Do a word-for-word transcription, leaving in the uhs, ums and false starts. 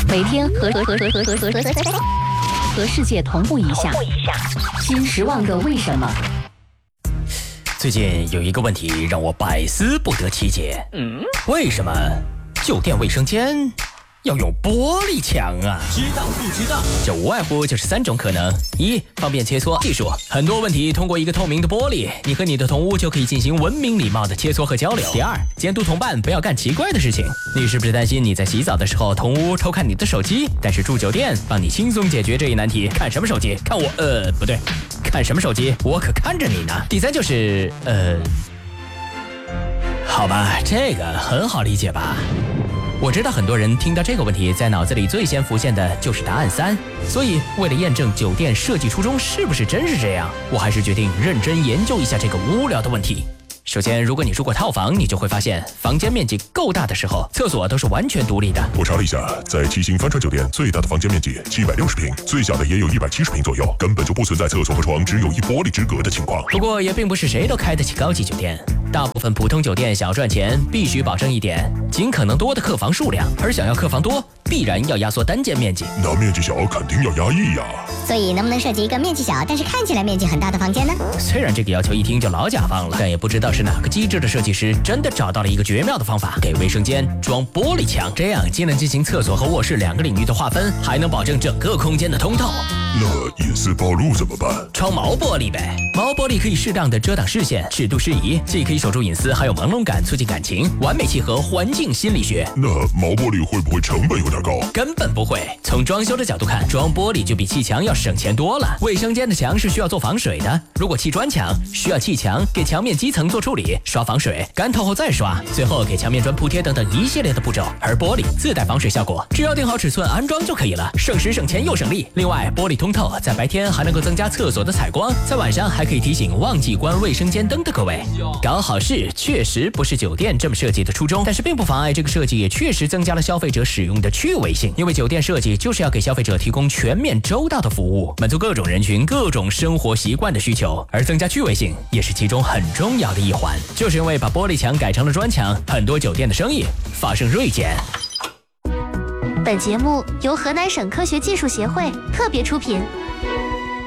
每天和和和和和和和和和世界同步一下，新十万个为什么。 最近有一个问题让我百思不得其解，嗯，为什么酒店卫生间要用玻璃墙啊？ 知道不知道？ 这无外乎就是三种可能：一、方便切磋技术，很多问题通过一个透明的玻璃，你和你的同屋就可以进行文明礼貌的切磋和交流。第二，监督同伴不要干奇怪的事情。你是不是担心你在洗澡的时候同屋偷看你的手机？但是住酒店帮你轻松解决这一难题。看什么手机？看我……呃，不对，看什么手机？我可看着你呢。第三就是……呃，好吧，这个很好理解吧？我知道很多人听到这个问题，在脑子里最先浮现的就是答案三。所以，为了验证酒店设计初衷是不是真是这样，我还是决定认真研究一下这个无聊的问题。首先，如果你住过套房，你就会发现，房间面积够大的时候，厕所都是完全独立的。 我查了一下，在七星帆船酒店，最大的房间面积七百六十平，最小的也有一百七十平左右，根本就不存在厕所和床只有一玻璃之隔的情况。 不过，也并不是谁都开得起高级酒店。大部分普通酒店想赚钱，必须保证一点，尽可能多的客房数量，而想要客房多，必然要压缩单间面积。 那面积小肯定要压抑呀。 所以能不能设计一个面积小，但是看起来面积很大的房间呢？ 虽然这个要求一听就老甲方了，但也不知道是哪个机智的设计师真的找到了一个绝妙的方法，给卫生间装玻璃墙，这样既能进行厕所和卧室两个领域的划分，还能保证整个空间的通透。 那隐私暴露怎么办？ 装毛玻璃呗，毛玻璃可以适当的遮挡视线，尺度适宜，既可以守住隐私，还有朦胧感，促进感情，完美契合环境心理学。 那毛玻璃会不会成本有点高？ 根本不会。从装修的角度看，装玻璃就比砌墙要省钱多了。卫生间的墙是需要做防水的，如果砌砖墙，需要砌墙，给墙面基层做处理，刷防水，干透后再刷，最后给墙面砖铺贴等等一系列的步骤。而玻璃自带防水效果，只要定好尺寸安装就可以了，省时省钱又省力。另外，玻璃通透，在白天还能够增加厕所的采光，在晚上还可以提醒忘记关卫生间灯的各位。搞好事确实不是酒店这么设计的初衷，但是并不妨碍这个设计也确实增加了消费者使用的趣味性。因为酒店设计就是要给消费者提供全面周到的服务，满足各种人群各种生活习惯的需求，而增加趣味性也是其中很重要的一环。就是因为把玻璃墙改成了砖墙，很多酒店的生意发生锐减。 本节目由河南省科学技术协会特别出品。